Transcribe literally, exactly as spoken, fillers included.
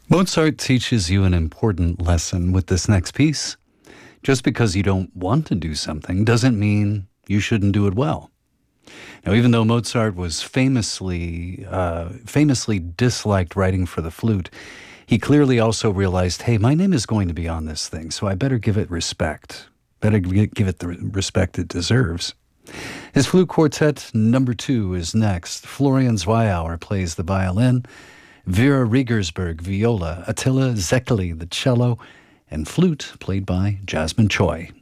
Mozart teaches you an important lesson with this next piece. Just because you don't want to do something doesn't mean you shouldn't do it well. Now, even though Mozart was famously, uh, famously disliked writing for the flute, he clearly also realized, hey, my name is going to be on this thing, so I better give it respect. Better give it the respect it deserves. His flute quartet number two is next. Florian Zweiauer plays the violin, Vera Riegersberg viola, Attila Zekeli the cello, and flute played by Jasmine Choi.